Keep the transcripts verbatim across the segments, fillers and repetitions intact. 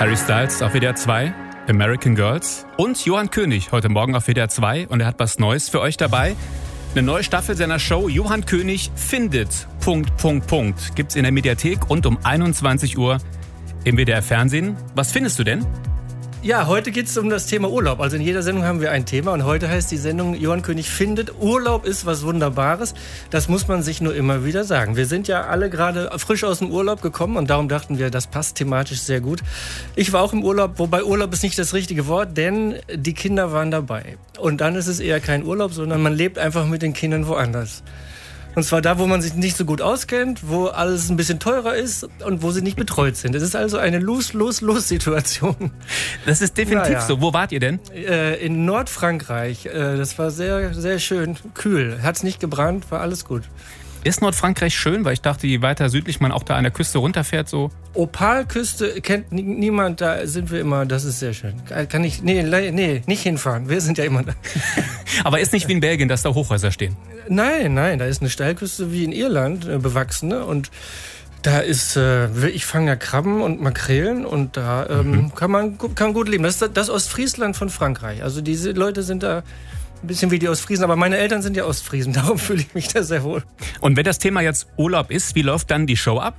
Harry Styles auf W D R zwei, American Girls und Johann König heute Morgen auf W D R zwei und er hat was Neues für euch dabei. Eine neue Staffel seiner Show Johann König findet... Punkt, Punkt, Punkt. Gibt's in der Mediathek und um einundzwanzig Uhr im W D R Fernsehen. Was findest du denn? Ja, heute geht es um das Thema Urlaub. Also in jeder Sendung haben wir ein Thema und heute heißt die Sendung Johann König findet. Urlaub ist was Wunderbares. Das muss man sich nur immer wieder sagen. Wir sind ja alle gerade frisch aus dem Urlaub gekommen und darum dachten wir, das passt thematisch sehr gut. Ich war auch im Urlaub, wobei Urlaub ist nicht das richtige Wort, denn die Kinder waren dabei. Und dann ist es eher kein Urlaub, sondern man lebt einfach mit den Kindern woanders. Und zwar da, wo man sich nicht so gut auskennt, wo alles ein bisschen teurer ist und wo sie nicht betreut sind. Es ist also eine Los-Los-Los-Situation. Das ist definitiv ja, ja. so. Wo wart ihr denn? Äh, in Nordfrankreich. Äh, das war sehr, sehr schön kühl. Hat's nicht gebrannt, war alles gut. Ist Nordfrankreich schön? Weil ich dachte, je weiter südlich man auch da an der Küste runterfährt, so. Opalküste kennt niemand, da sind wir immer, das ist sehr schön. Kann ich, nee, nee, nicht hinfahren, wir sind ja immer da. Aber ist nicht wie in Belgien, dass da Hochhäuser stehen? Nein, nein, da ist eine Steilküste wie in Irland, äh, bewachsene und da ist, äh, ich fange ja Krabben und Makrelen und da ähm, mhm. kann man kann gut leben. Das ist das Ostfriesland von Frankreich. Also diese Leute sind da ein bisschen wie die Ostfriesen, aber meine Eltern sind ja Ostfriesen, darum fühle ich mich da sehr wohl. Und wenn das Thema jetzt Urlaub ist, wie läuft dann die Show ab?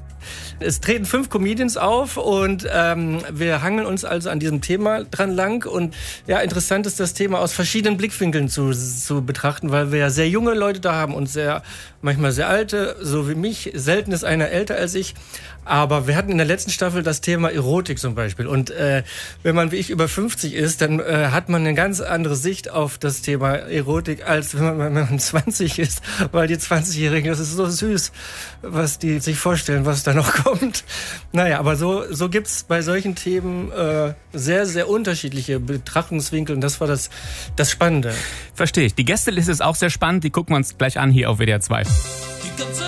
Es treten fünf Comedians auf und ähm, wir hangeln uns also an diesem Thema dran lang. Und ja, interessant ist das Thema aus verschiedenen Blickwinkeln zu, zu betrachten, weil wir ja sehr junge Leute da haben und sehr manchmal sehr alte, so wie mich. Selten ist einer älter als ich. Aber wir hatten in der letzten Staffel das Thema Erotik zum Beispiel. Und äh, wenn man wie ich über fünfzig ist, dann äh, hat man eine ganz andere Sicht auf das Thema Erotik, als wenn man, wenn man zwanzig ist. Weil die zwanzigjährigen, das ist so süß, was die sich vorstellen, was da noch kommt. Naja, aber so, so gibt's bei solchen Themen äh, sehr, sehr unterschiedliche Betrachtungswinkel. Und das war das, das Spannende. Verstehe ich. Die Gästeliste ist auch sehr spannend. Die gucken wir uns gleich an hier auf W D R zwei.